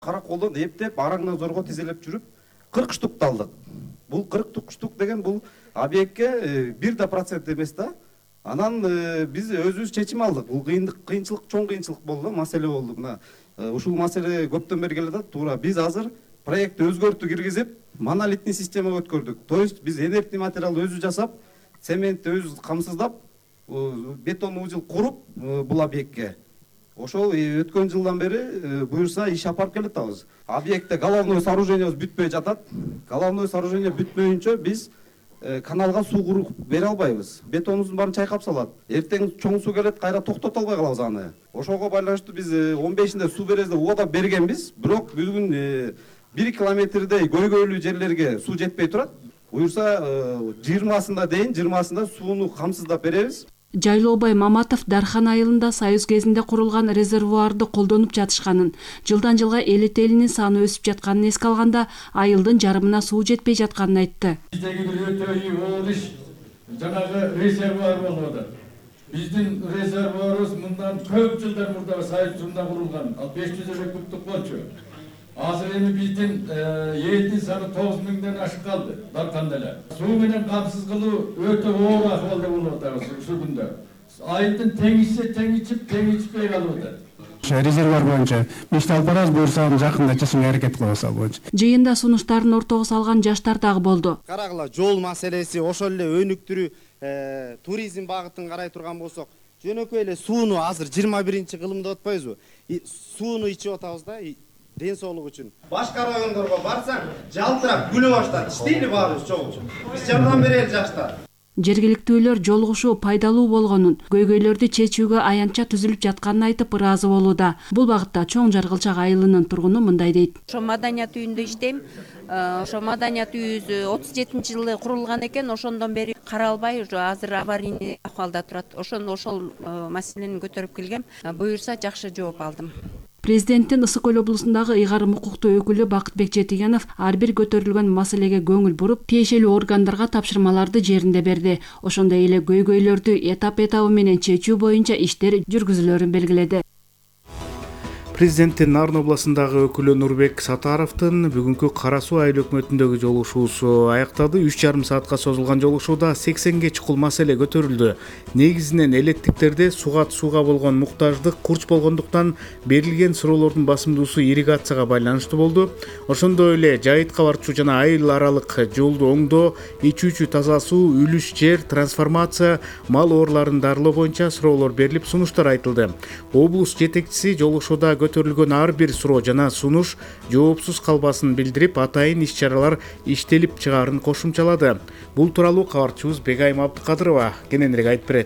Караколдон эптеп араңдан зорго тизелеп жүрүп 40 штук алдык. Бул 40 штук деген бул объектке 1% эмес да. Анан биз өзүбүз чечим алдык. Бул кыйынчылык, чоң кыйынчылык болду, маселе болду. Мына ушул маселе көптөн бери келе жатат. Туура биз азыр проектти өзгөртүү киргизип, монолитный системага өткөрдүк. То есть биз инертный материалды өзү жасап, цементти өзү камсыздап, бетон узел куруп бул объектке. Ошол өткөн жылдан бери буюрса иш алып келе жатабыз. Объектте головной сооружениебиз бүтпөй жатат. Головной сооружение бүтмөйүнчө биз каналга суу куруп бере албайбыз. Бетонубуздун баарын чайкап салат. Эртең чоң суу келет, кайра токтото албай калабыз аны. Ошого байланыштуу биз 15-inde суу беребиз деп убада бергенбиз. Бирок бүгүн 1 километрдей көйгөйлүү жерлерге суу жетпей турат. Буюрса 20-сында сууну камсыздап беребиз. Жайлообай Маматов Дархан айылында Союз кезинде курулган резервуарды колдонуп жатышканын, жылдан жылга эл этелинин саны өсүп жатканын эске алганда, айылдын жарымына суу жетпей жатканын айтты. Биздеги өтө оор иш жанагы резервуар болуп атат. Биздин резервуарыбыз мындан көп жылдар мурда Союз жылында курулган. Ал 500 кубтук болчу. Азыр эми биздин элдин саны 9000ден ашып калды. Дарканда эле. Суу менен камсыз кылуу өтө оор акыбалда болуп атабыз ушул күндө. Айылдын тең ичип, тең ичпей калып атат. Резервуар боюнча ишти алып барабыз, буюрса жакында чечимге аракет кылабыз ал боюнча. Жыйында сунуштарын ортого салган жаштар дагы болду. Карагыла, жол маселеси, ошол эле өнүктүрүү, туризм багытын карай турган болсок, жөнөкөй эле сууну азыр 21-кылымда атпайбызбы? Сууну ичип атабыз да, ден соолук үчүн. Башка райондорго барсаң, жалтырап күлө баштат. Иштейли баарыбыз чогуу. Биз жардам берели жаштар. Жергиликтүүлөр жолугушуу пайдалуу болгонун, көйгөйлөрдү чечүүгө аянтча түзүлүп жатканын айтып ыраазы болууда. Бул багытта Чоң Жаргылчак айылынын тургуну мындай дейт. Ошо маданият үйүндө иштейм. Ошо маданият үйүбүз 37-жылы курулган экен, ошондон бери каралбай, азыр аварийный акыбалда турат. Ошол маселени көтөрүп келгем. Буюрса жакшы жооп алдым. Президенттин Ысык Көл облусундагы ыйгарым укуктуу өкүлү Бакытбек Жетигенов ар бир көтөрүлгөн маселеге көңүл буруп, тиешелүү органдарга тапшырмаларды жеринде берди. Ошондой эле көйгөйлөрдү этап-этабы менен чечүү боюнча иштер жүргүзүлөрүн белгиледи. Президенттин Нарын областындагы өкүлү Нурбек Сатаровдун бүгүнкү Кара Суу айыл өкмөтүндөгү жолугушуусу аякталды. 3,5 саатка созулган жолугушууда 80ге чукул маселе көтөрүлдү. Негизинен электиктерде сууга болгон муктаждык курч болгондуктан берилген суроолордун басымдуусу ирригацияга байланыштуу болду. Ошондой эле жайытка барчу жана айыл аралык жолду оңдоо, ичүүчү таза суу, үлүш жер, трансформация, мал ооруларын дарылоо боюнча суроолор берилип, сунуштар айтылды. Облус жетекчиси жолугушууда көтөрүлгөн ар бир суроо жана сунуш жоопсуз калбасын билдирип, атайын иш-чаралар иштелип чыгаарын кошумчалады. Бул тууралуу кабарчыбыз Бегайым Абдыкадырова кененирээк айтып берет.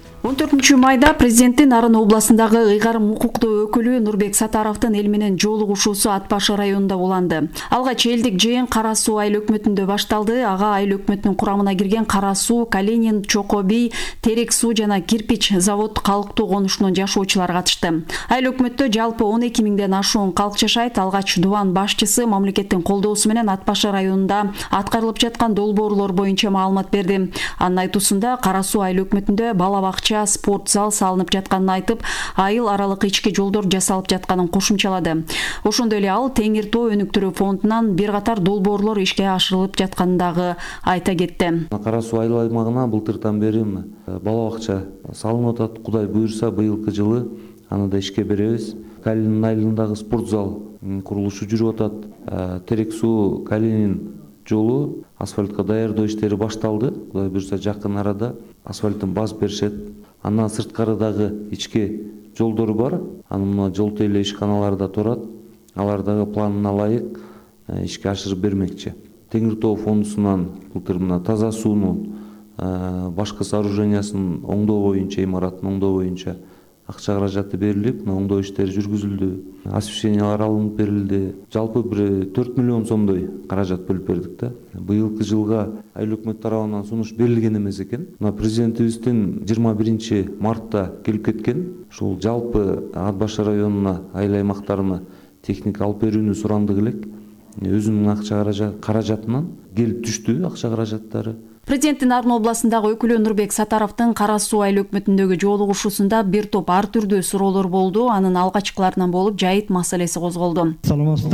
14 майда президенттин Нарын областындагы ыйгарым укуктуу өкүлү Нурбек Сатаровдун эл менен жолугушуусу Ат Башы районунда уланды. Алгач элдик жыйын Кара Суу айыл өкмөтүндө башталды. Ага айыл өкмөтүнүн курамына кирген Кара Суу, Калинин, Чоко Би, Терек Суу жана Кирпич завод калктуу конушунун жашоочулары катышты. Айыл өкмөттө жалпы 12 миңден ашуун калк жашайт. Алгач дубан башчысы мамлекеттин колдоосу менен Ат Башы районунда аткарылып жаткан долбоорлор боюнча маалымат берди. Анын айтуусунда Кара Суу айыл өкмөтүндө бала бакча, спорт зал салынып жатканын айтып, айыл аралык ички жолдор жасалып жатканын кошумчалады. Ошондой эле ал Теңир Тоо өнүктүрүү фондунан бир катар долбоорлор ишке ашырылып жатканын дагы айта кетти. Кара Суу айыл аймагына былтыртан бери бала бакча салынып атат. Кудай буюрса, быйылкы жылы аны да ишке беребиз. Калинин айылындагы спорт зал курулушу жүрүп атат. Терек Суу Калинин жолу асфальтка даярдоо иштери башталды. Кудай буюрса, жакын арада асфальтын басып беришет. Андан сырткары дагы ички жолдору бар. Анын жол тейлөө ишканалары да турат. Алар дагы планына ылайык ишке ашырып бермекчи. Теңир Тоо фондусунан былтыр мына таза суунун башкы сооружениясын оңдоо боюнча, имаратын оңдоо боюнча акча каражаты берилип, оңдоо иштери жүргүзүлдү. Освещениялар алынып берилди. Жалпы бир 4 миллион сомдой каражат бөлүп бердик да. Быйылкы жылга айыл өкмөт тарабынан сунуш берилген эмес экен. Мына президентибиздин 21 мартта келип кеткен. Ушул жалпы Ат Башы районуна, айыл аймактарына техника алып берүүнү сурандык элек. Өзүнүн акча каражатынан келип түштү акча каражаттары. Президенттин Нарын областындагы өкүлү Нурбек Сатаровдун Кара Суу айыл өкмөтүндөгү жолугушуусунда бир топ ар түрдүү суроолор болду. Анын алгачкыларынан болуп жайыт маселеси козголду.